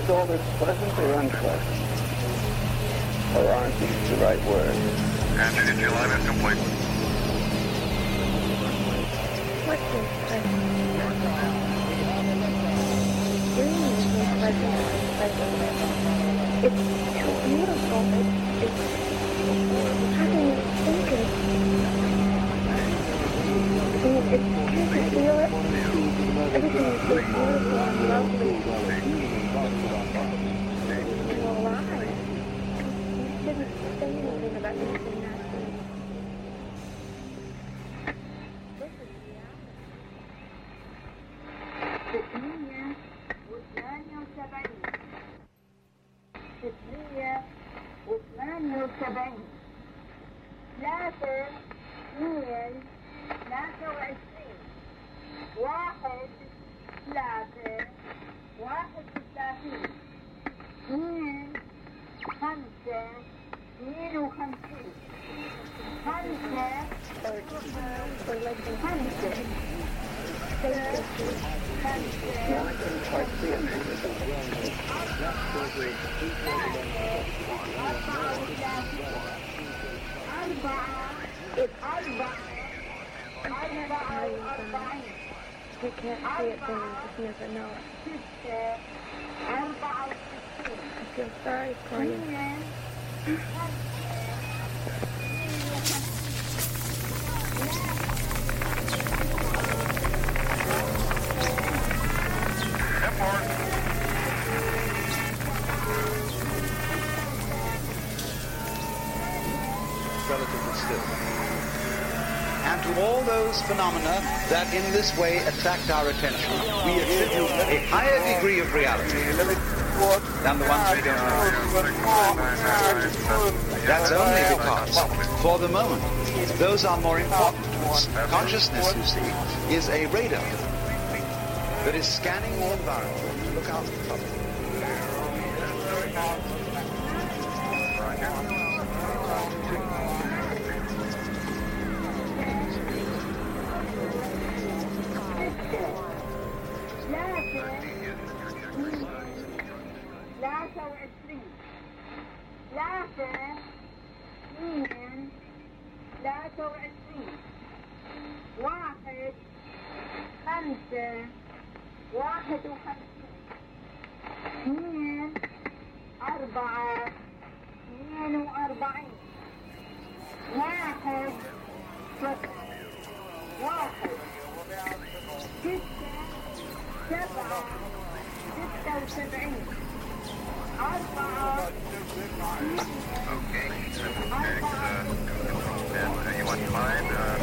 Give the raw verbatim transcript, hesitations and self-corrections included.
all this pleasant or unpleasant? Or aren't these the right words? Answer to your line is complete. What is pleasant? Dreaming is pleasant or unpleasant. It's too beautiful. It's, it's how can you think it? I mean, it's, can't you feel it? Everything is so beautiful and lovely. You're alive. You shouldn't say anything about anything not being. This is reality. ستمية وثمانية وسبعين ستمية وثمانية وسبعين ثلاثة اثنين ثلاثة وعشرين واحد ثلاثة واحد وثلاثين اثنين خمسة اثنين وخمسين خمسة خمسة You can't see it, then you just never know it. I feel sorry for you. Relatively still. And to all those phenomena that in this way attract our attention, we attribute a higher degree of reality than the ones we don't know. That's only because, for the moment, those are more important to us. Consciousness, you see, is a radar that is scanning the environment to look out for trouble. ثلاثة وعشرين ثلاثة اثنين ثلاثة وعشرين واحد خمسة واحد وخمسين اثنين أربعة اثنين وأربعين واحد صفر واحد ستة سبعة ستة وسبعين أربعة Okay. And, uh, you want to mind? Uh,